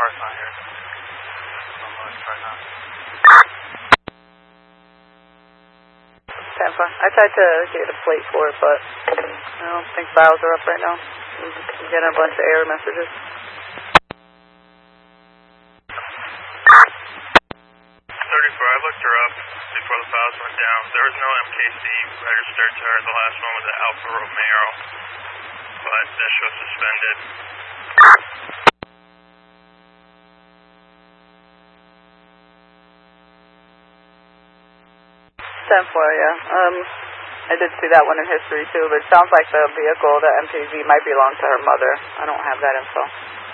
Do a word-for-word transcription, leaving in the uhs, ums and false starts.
car's not here. I'm going to try now. Tampa. I tried to get a plate for it, but I don't think files are up right now. I'm getting a bunch of error messages. thirty-four, I looked her up before the files went down. There was no M K C registered to her. The last one was an Alfa Romeo, but that show suspended. ten four, yeah. Um, I did see that one in history too, but it sounds like the vehicle, the M K Z, might belong to her mother. I don't have that info.